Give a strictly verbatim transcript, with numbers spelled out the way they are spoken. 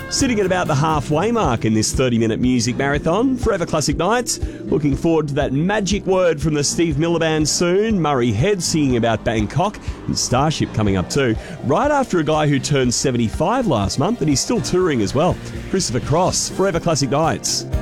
Sitting at about the halfway mark in this thirty-minute music marathon, Forever Classic Nights. Looking forward to that magic word from the Steve Miller Band soon. Murray Head singing about Bangkok, and Starship coming up too. Right after a guy who turned seventy-five last month, and he's still touring as well. Christopher Cross, Forever Classic Nights.